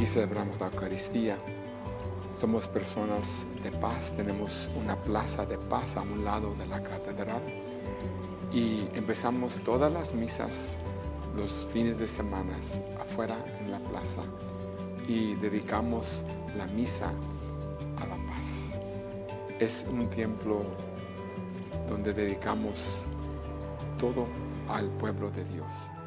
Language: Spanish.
celebramos la Eucaristía. Somos personas de paz, tenemos una plaza de paz a un lado de la catedral y empezamos todas las misas los fines de semana afuera en la plaza y dedicamos la misa a la paz. Es un templo donde dedicamos todo al pueblo de Dios.